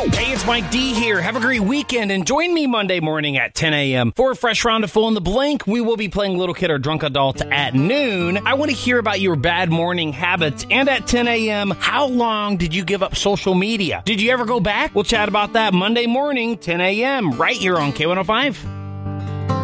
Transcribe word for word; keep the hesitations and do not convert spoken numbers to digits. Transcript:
Hey, it's Mike D here. Have a great weekend and join me Monday morning at ten a.m. for a fresh round of Fill in the Blank. We will be playing Little Kid or Drunk Adult at noon. I want to hear about your bad morning habits. And at ten a.m., how long did you give up social media? Did you ever go back? We'll chat about that Monday morning, ten a.m., right here on K one oh five.